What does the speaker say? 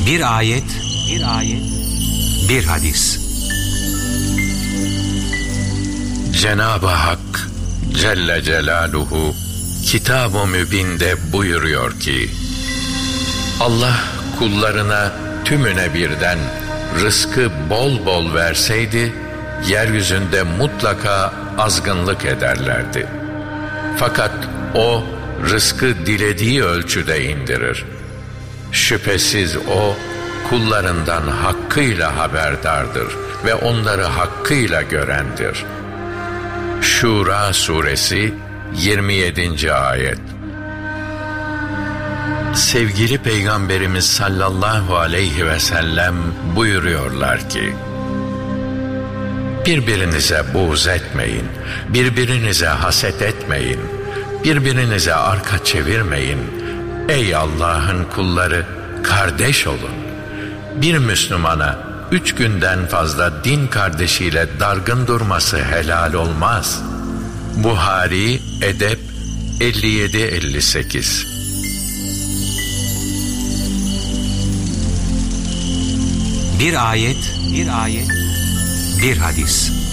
Bir ayet, bir hadis. Cenab-ı Hak Celle Celaluhu Kitab-ı Mübin'de buyuruyor ki, Allah kullarına tümüne birden rızkı bol bol verseydi, yeryüzünde mutlaka azgınlık ederlerdi. Fakat O rızkı dilediği ölçüde indirir. Şüphesiz O kullarından hakkıyla haberdardır ve onları hakkıyla görendir. Şura Suresi 27. ayet. Sevgili Peygamberimiz sallallahu aleyhi ve sellem buyuruyorlar ki, birbirinize buğz etmeyin, birbirinize haset etmeyin, birbirinize arka çevirmeyin. Ey Allah'ın kulları, kardeş olun. Bir Müslümana 3 günden fazla din kardeşiyle dargın durması helal olmaz. Buhari Edep 57-58. Bir ayet, bir hadis.